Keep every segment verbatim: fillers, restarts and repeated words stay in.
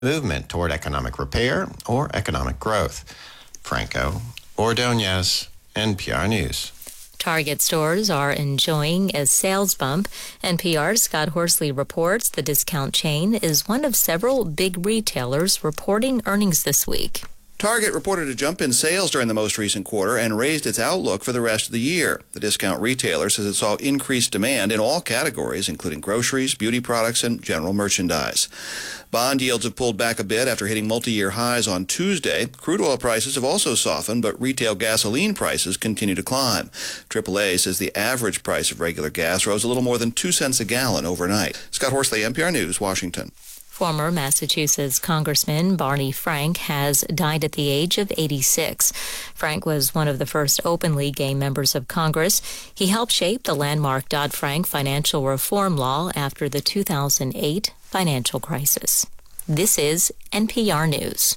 movement toward economic repair or economic growth. Franco Ordonez, N P R News. Target stores are enjoying a sales bump. N P R's Scott Horsley reports the discount chain is one of several big retailers reporting earnings this week. Target reported a jump in sales during the most recent quarter and raised its outlook for the rest of the year. The discount retailer says it saw increased demand in all categories, including groceries, beauty products, and general merchandise. Bond yields have pulled back a bit after hitting multi-year highs on Tuesday. Crude oil prices have also softened, but retail gasoline prices continue to climb. triple A says the average price of regular gas rose a little more than two cents a gallon overnight. Scott Horsley, N P R News, Washington. Former Massachusetts Congressman Barney Frank has died at the age of eighty-six. Frank was one of the first openly gay members of Congress. He helped shape the landmark Dodd-Frank financial reform law after the two thousand eight financial crisis. This is N P R News.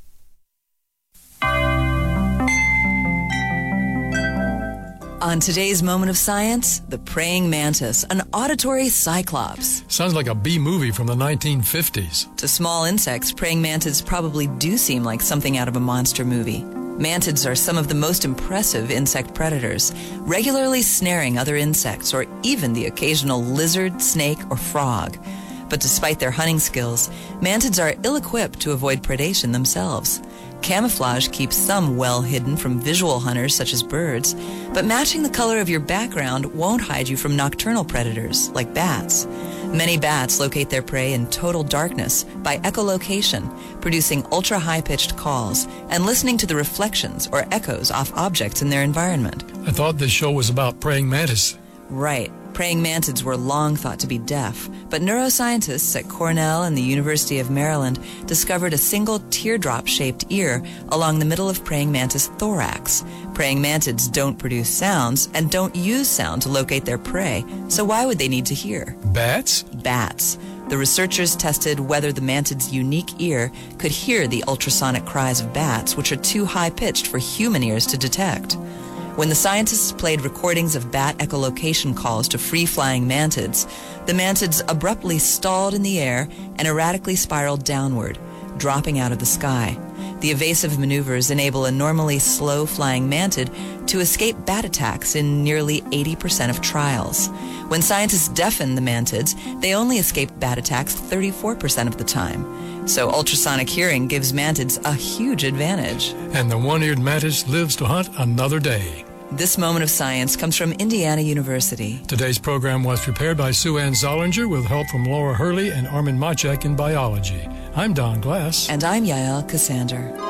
On today's Moment of Science, the praying mantis, an auditory cyclops. Sounds like a B-movie from the nineteen fifties. To small insects, praying mantids probably do seem like something out of a monster movie. Mantids are some of the most impressive insect predators, regularly snaring other insects or even the occasional lizard, snake, or frog. But despite their hunting skills, mantids are ill-equipped to avoid predation themselves. Camouflage keeps some well hidden from visual hunters such as birds, but matching the color of your background won't hide you from nocturnal predators like bats. Many bats locate their prey in total darkness by echolocation, producing ultra-high-pitched calls and listening to the reflections or echoes off objects in their environment. I thought this show was about praying mantis. Right. Praying mantids were long thought to be deaf, but neuroscientists at Cornell and the University of Maryland discovered a single teardrop-shaped ear along the middle of praying mantis' thorax. Praying mantids don't produce sounds and don't use sound to locate their prey, so why would they need to hear? Bats? Bats. The researchers tested whether the mantid's unique ear could hear the ultrasonic cries of bats, which are too high-pitched for human ears to detect. When the scientists played recordings of bat echolocation calls to free-flying mantids, the mantids abruptly stalled in the air and erratically spiraled downward, dropping out of the sky. The evasive maneuvers enable a normally slow-flying mantid to escape bat attacks in nearly eighty percent of trials. When scientists deafen the mantids, they only escape bat attacks thirty-four percent of the time. So ultrasonic hearing gives mantids a huge advantage. And the one-eared mantis lives to hunt another day. This Moment of Science comes from Indiana University. Today's program was prepared by Sue Ann Zollinger with help from Laura Hurley and Armin Machek in biology. I'm Don Glass. And I'm Yael Cassander.